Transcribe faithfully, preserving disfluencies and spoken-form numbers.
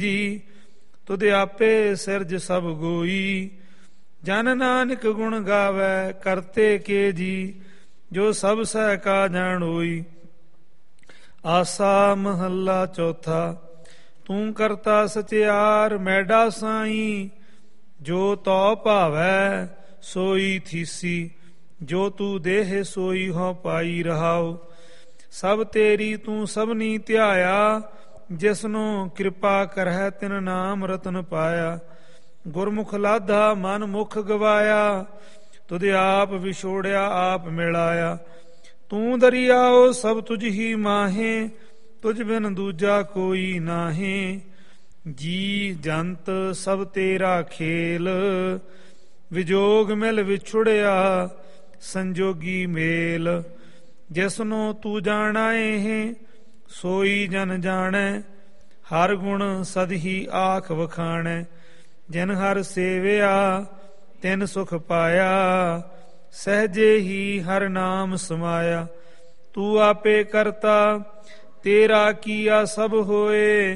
ਜੀ ਤੁਧ ਆਪੇ ਸਿਰਜ ਸਭ ਗੋਈ। ਜਨ ਨਾਨਕ ਗੁਣ ਗਾਵੈ ਕਰਤੇ ਕੇ ਜੀ, ਜੋ ਸਭ ਸਹਿ ਕਾ ਜਾਣ ਹੋਈ। ਆਸਾ ਮਹੱਲਾ ਚੌਥਾ। ਤੂੰ ਕਰਤਾ ਸਚਿਆਰ ਮੈਡਾ ਸਾਈ, ਜੋ ਤੋ ਭਾਵੈ ਸੋਈ ਥੀਸੀ। ਜੋ ਤੂੰ ਦੇਹ ਸੋਈ ਹੋ ਪਾਈ ਰਹਾਉ। ਸਭ ਤੇਰੀ ਤੂੰ ਸਭਨੀ ਧਿਆਇਆ, ਜਿਸਨੂੰ ਕਿਰਪਾ ਕਰਹਿ ਤਿਨ ਨਾਮ ਰਤਨ ਪਾਇਆ। ਗੁਰਮੁਖ ਲਾਧਾ ਮਨ ਮੁਖ ਗਵਾਇਆ, ਤੁਧ ਆਪ ਵਿਛੋੜਿਆ ਆਪ ਮਿਲਾਇਆ। ਤੂੰ ਦਰਿਆਓ ਸਭ ਤੁਝ ਹੀ ਮਾਹੇ, ਤੁਝ ਬਿਨ ਦੂਜਾ ਕੋਈ ਨਾਹੇ। ਜੀ ਜੰਤ ਸਭ ਤੇਰਾ ਖੇਲ, ਵਿਜੋਗ ਮਿਲ ਵਿਛੁੜਿਆ ਸੰਜੋਗੀ ਮੇਲ। ਜਿਸਨੂੰ ਤੂੰ ਜਾਣਾਏ ਸੋਈ ਜਨ ਜਾਣੈ, ਹਰ ਗੁਣ ਸਦ ਹੀ ਆਖ ਵਖਾਣੈ। ਜਿਨ ਹਰ ਸੇਵਿਆ ਤਿਨ ਸੁਖ ਪਾਇਆ, ਸਹਿਜੇ ਹੀ ਹਰ ਨਾਮ ਸਮਾਇਆ। ਤੂੰ ਆਪੇ ਕਰਤਾ ਤੇਰਾ ਕੀਆ ਸਭ ਹੋਏ,